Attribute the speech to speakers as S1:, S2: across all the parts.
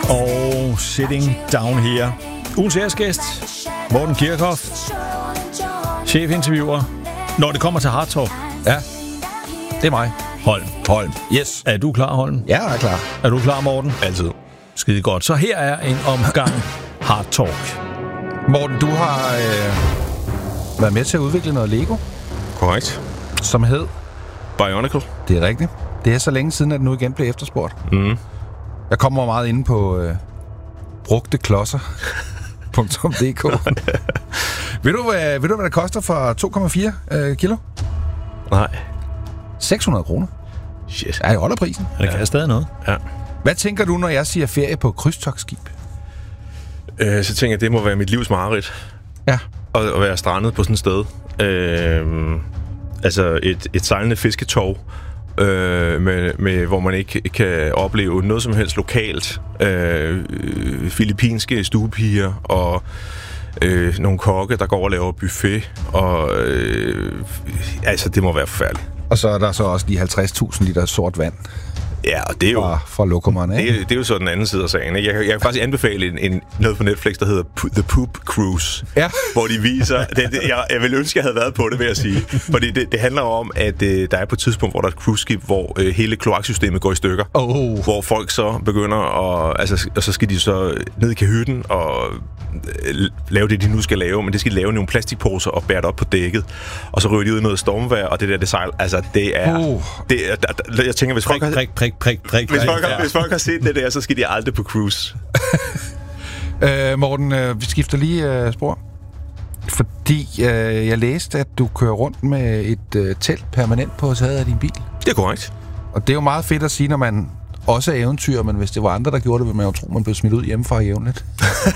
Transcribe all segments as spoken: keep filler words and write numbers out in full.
S1: Og Sitting Down Here. Ugens æresgæst, Morten Kirchhoff, chefinterviewer. Når det kommer til Hard Talk.
S2: Ja, det er mig.
S1: Holm.
S2: Holm. Yes.
S1: Er du klar, Holm?
S2: Ja, jeg er klar.
S1: Er du klar, Morten?
S2: Altid.
S1: Skide godt. Så her er en omgang Hard Talk.
S2: Morten, du har øh, været med til at udvikle noget Lego.
S3: Korrekt.
S2: Som hed?
S3: Bionicle.
S2: Det er rigtigt. Det er så længe siden, at det nu igen blev efterspurgt.
S3: Mm.
S2: Jeg kommer meget inde på øh, brugte klodser punktum d k. Ved du, hvad, ved du, hvad det koster for to komma fire øh, kilo?
S3: Nej.
S2: seks hundrede kroner.
S3: Shit.
S2: Ja, jeg holder prisen.
S1: Det kan ja. stadig noget.
S3: Ja.
S2: Hvad tænker du, når jeg siger ferie på krydstogtskib?
S3: Øh, så tænker jeg, det må være mit livs mareridt.
S2: Ja.
S3: At, at være strandet på sådan et sted. Øh, altså et, et sejlende fisketov, øh, med, med, hvor man ikke kan opleve noget som helst lokalt. Øh, filippinske stuepiger og øh, nogle kokke, der går og laver buffet. Og øh, altså, det må være forfærdeligt.
S2: Og så er der så også de halvtreds tusind liter sort vand.
S3: Ja, og det er jo...
S2: Fra, fra lokummerne,
S3: ikke? Det, det er jo så den anden side af sagen, ikke? Jeg, jeg kan faktisk anbefale en, en, noget på Netflix, der hedder The Poop Cruise. Ja. Hvor de viser... Det, det, jeg, jeg ville ønske, jeg havde været på det, vil jeg sige. Fordi det, det handler om, at øh, der er på et tidspunkt, hvor der er et cruiseskib, hvor øh, hele kloaksystemet går i stykker.
S2: Oh. Hvor
S3: folk så begynder at... Altså, og så skal de så ned i kahytten og øh, lave det, de nu skal lave. Men det skal de lave nogle plastikposer og bære det op på dækket. Og så ryger de ud i noget stormvejr, og det der, det sejl... Altså, det er... Oh. Det er der, der, jeg tænker, hvis folk har...
S1: Prik, prik, prik, prik,
S3: hvis, folk har, hvis folk har set det der, så skal de aldrig på cruise.
S2: øh, Morten, øh, vi skifter lige øh, spor. Fordi øh, jeg læste, at du kører rundt med et øh, telt permanent på taget af din bil.
S3: Det er korrekt.
S2: Og det er jo meget fedt at sige, når man også er eventyr, men hvis det var andre, der gjorde det, ville man jo tro, man blev smidt ud hjemmefra jævnligt.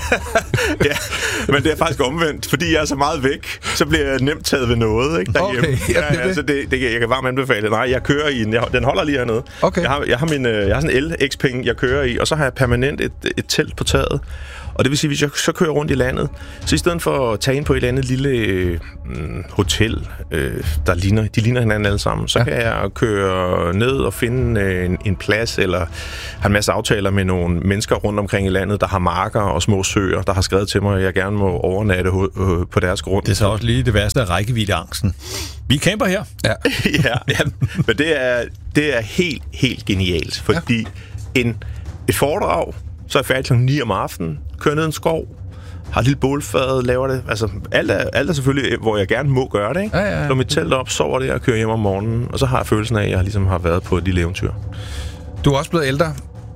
S3: Ja, men det er faktisk omvendt. Fordi jeg er så meget væk, så bliver jeg nemt taget ved noget, ikke, derhjemme. Okay, ja, ja, det, altså, det, det, jeg kan varmt anbefale. Nej, jeg kører i en... Jeg, den holder lige hernede. Okay. Jeg har, jeg har, min, jeg har sådan en el-X-penge, jeg kører i, og så har jeg permanent et, et telt på taget. Og det vil sige, hvis jeg så kører rundt i landet, så i stedet for at tage ind på et eller andet lille øh, hotel, øh, der ligner, de ligner hinanden alle sammen, så ja. kan jeg køre ned og finde øh, en, en plads, eller have en masse aftaler med nogle mennesker rundt omkring i landet, der har marker og små søer, der har skrevet til mig, at jeg gerne må overnatte øh, på deres grund.
S1: Det er så også lige det værste af rækkeviddeangsten. Vi camper her.
S3: Ja, ja, ja, men det er, det er helt, helt genialt, fordi ja. en, et foredrag, så er jeg færdig klokken ni om aftenen, kører ned en skov, har et lille bålfad, laver det. Altså, alt er, alt er selvfølgelig, hvor jeg gerne må gøre det, ikke? Ja, ja, ja. Slår mit telt op, sover det og kører hjem om morgenen, og så har jeg følelsen af, at jeg ligesom har været på et lille eventyr.
S2: Du er også blevet ældre.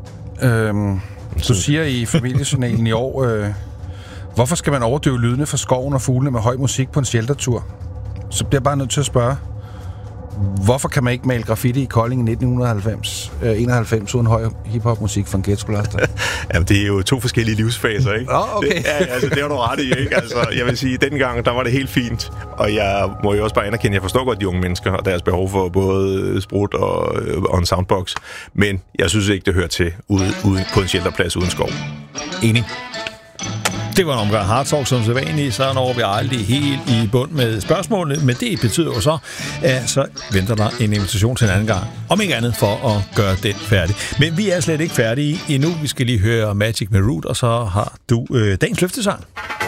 S2: Øhm, du siger i familiejournalen i år, øh, hvorfor skal man overdøve lydene fra skoven og fuglene med høj musik på en sheltertur? Så bliver jeg bare nødt til at spørge, hvorfor kan man ikke male graffiti i Kolding i nitten halvfems, øh, enoghalvfems uden høj hiphop-musik fra en ghetto-blaster?
S3: Jamen, det er jo to forskellige livsfaser, ikke?
S2: Åh, oh, okay.
S3: Det, ja, altså, det har du ret i, ikke? Altså, jeg vil sige, dengang, der var det helt fint. Og jeg må jo også bare anerkende, jeg forstår godt de unge mennesker og deres behov for både sprut og, og en soundbox. Men jeg synes ikke, det hører til ude, ude på en shelterplads uden skov.
S1: Enig. Det var en omgang Hard Talk som sædvanligt, så når vi aldrig helt i bund med spørgsmålene, men det betyder jo så, at så venter der en invitation til en anden gang, om ikke andet for at gøre den færdig. Men vi er slet ikke færdige endnu. Vi skal lige høre Magic med Root, og så har du øh, dagens løftesang.